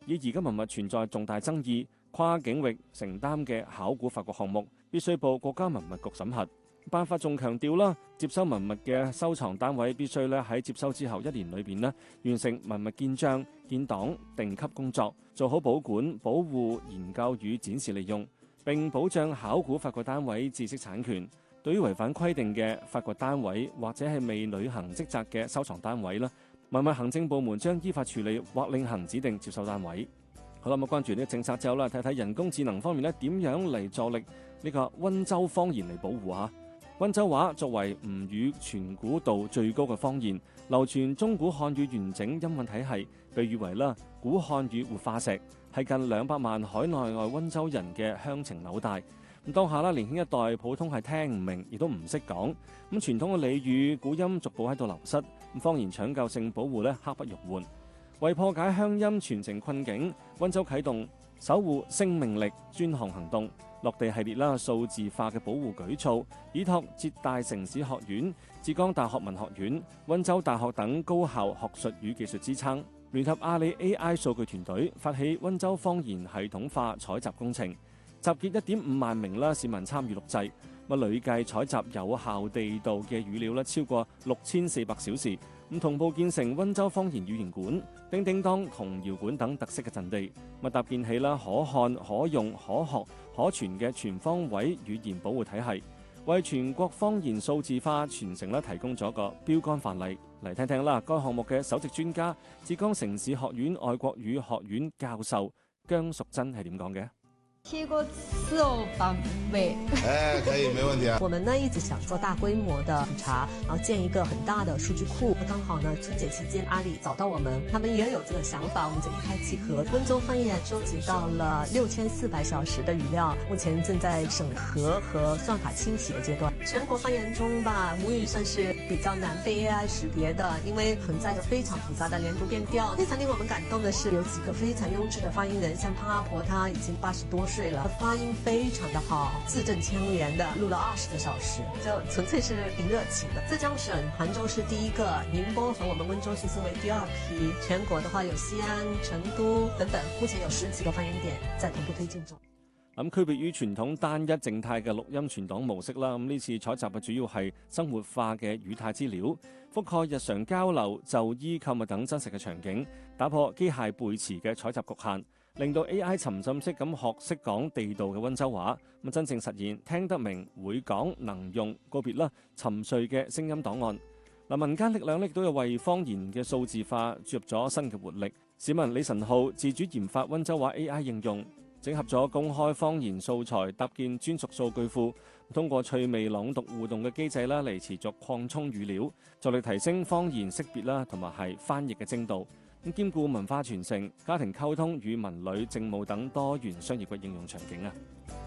以而家文物存在重大爭議，跨境域承擔嘅考古發掘項目必須報國家文物局審核。辦法仲強調啦，接收文物嘅收藏單位必須咧喺接收之後1年裏邊咧完成文物建章、建檔、定級工作，做好保管、保護、研究與展示利用，並保障考古發掘單位知識產權。對於違反規定嘅發掘單位或者係未履行職責嘅收藏單位啦，文物行政部門將依法處理或另行指定接收單位。好啦，咁關注呢個政策之後啦，睇睇人工智能方面咧點樣嚟助力呢個溫州方言嚟保護嚇。溫州話作為吳語傳古度最高嘅方言，流傳中古漢語完整音韻體系，被譽為啦古漢語活化石，係近200萬海內外溫州人嘅鄉情紐帶。咁當下啦，年輕一代普通係聽唔明，亦都唔識講。咁傳統嘅俚語古音逐步喺度流失，咁方言搶救性保護咧刻不容緩。為破解鄉音傳承困境，溫州啟動守護生命力專項行動，落地系列啦數字化嘅保護舉措，依託浙大城市學院、浙江大學文學院、溫州大學等高校學術與技術支撐，聯合阿里 AI 數據團隊發起溫州方言系統化採集工程，集結1.5萬名市民參與錄製，累計採集有效地道嘅語料超過6400小時，同步建成溫州方言語言館、叮叮當童謠館等特色嘅陣地，搭建起可看、可用、可學、可傳嘅全方位語言保護體系，為全國方言數字化傳承提供咗個標杆範例。嚟聽聽該項目嘅首席專家浙江城市學院外國語學院教授姜淑珍係點講嘅？ 貼個詞哦，寶貝。 可以，沒問題啊。 我們呢一直想做大規模的普查，然後建一個很大的數據庫。剛好呢春節期間，阿里找到我們，他們也有這個想法，我們就一拍即合。溫州方言收集到了6400小時的語料，目前正在審核和算法清洗的階段。全國方言中吧，母語算是比較難被 AI 識別的，因為存在着非常複雜的連讀變調。非常令我們感動的是，有幾個非常優質的發音人，像潘阿婆，她已經80多歲了，發音非常的好，字正腔圓的，錄了20個小時，就純粹是憑熱情的。浙江省杭州是第一個，寧波和我們溫州其實為第二批，全國的話有西安、成都等等，目前有10幾個發音點在同步推進中。 區別於傳統單一靜態嘅錄音存檔模式啦，呢次採集嘅主要係生活化嘅語態資料，覆蓋日常交流、就醫、購物等真實嘅場景，打破機械背詞嘅採集局限，令到 AI 沉浸式咁學識講地道嘅溫州話，真正實現聽得明、會講、能用，告別沉睡嘅聲音檔案。民間力量亦都有為方言嘅數字化注入咗新嘅活力。市民李晨浩自主研發溫州話 AI 應用，整合咗公開方言素材，搭建專屬數據庫，通過趣味朗讀互動嘅機制嚟持續擴充語料，助力提升方言識別同埋係翻譯嘅精度，兼顧文化傳承、家庭溝通與文旅政務等多元商業嘅應用場景啊。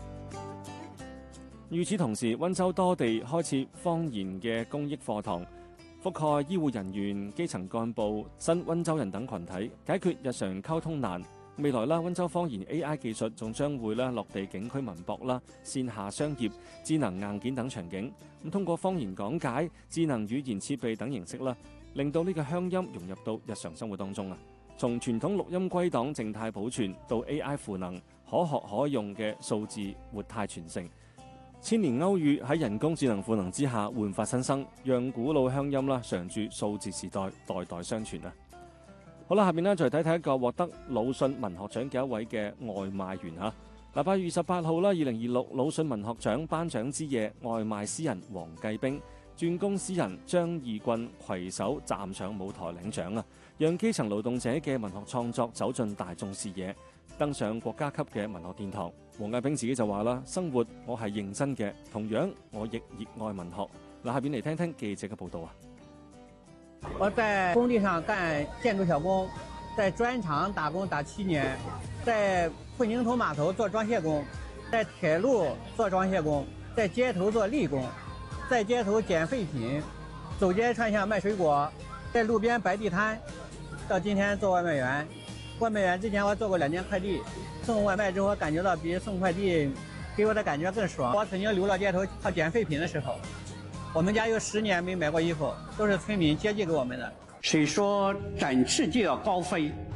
與此同時，溫州多地開設方言嘅公益課堂，覆蓋醫護人員、基層幹部、新溫州人等群體，解決日常溝通難。未來溫州方言 AI 技術仲將會落地景區文博線下商業、智能硬件等場景，通過方言講解、智能語言設備等形式令到呢個鄉音融入到日常生活當中啊。從傳統錄音歸檔靜態保存到 AI 賦能可學可用嘅數字活態傳承，千年歐語喺人工智能賦能之下煥發新生，讓古老鄉音常駐數字時代，代代相傳啊！好啦，下面再睇睇一個獲得魯迅文學獎嘅一位嘅外賣員嚇。8月28號2026魯迅文學獎頒獎之夜，外賣詩人黃繼兵、轉工詩人張義棍攜手站上舞台領獎啊，讓基層勞動者嘅文學創作走進大眾視野，登上國家級嘅文學殿堂。黃繼兵自己就話啦：生活我係認真嘅，同樣我亦熱愛文學。下邊嚟聽聽記者嘅報導啊。 我在工地上幹建築小工，在磚廠打工打7年，在混凝土碼頭做裝卸工，在鐵路做裝卸工，在街頭做力工，在街頭撿廢品，走街串巷賣水果，在路邊擺地攤，到今天做外賣員。外賣員之前我做過2年快遞，送外賣之後我感覺到比送快遞給我的感覺更爽。我曾經流落街頭靠撿廢品的時候，我們家有10年沒買過衣服，都是村民接濟給我們的。 誰說展翅就要高飛？